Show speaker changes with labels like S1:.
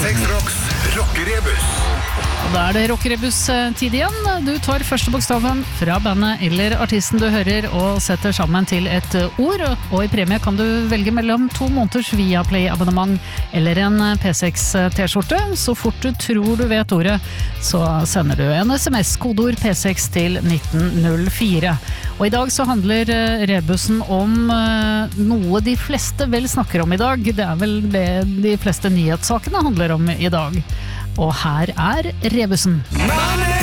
S1: P6 Rocks Rockerebus.
S2: Og da det rockerebus-tid igjen. Du tar første bokstaven fra bandet eller artisten du hører og setter sammen til et ord. Og i premie kan du velge mellom 2 måneders Viaplay-abonnement eller en P6-t-skjorte. Så fort du tror du vet ordet, så sender du en SMS, kodeord P6 til 1904. Og i dag så handler rebusen om noe de fleste vel snakker om i dag. Det vel det de fleste nyhetssakene handler om i dag. Og her rebusen.